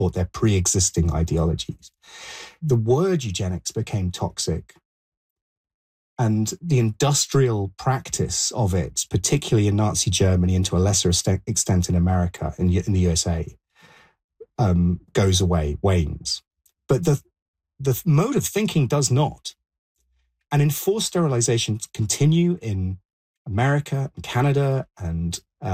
support their pre-existing ideologies. The word eugenics became toxic, and the industrial practice of it, particularly in Nazi Germany and to a lesser extent in America, in the USA, goes away, wanes. But the mode of thinking does not. And enforced sterilizations continue in America and Canada and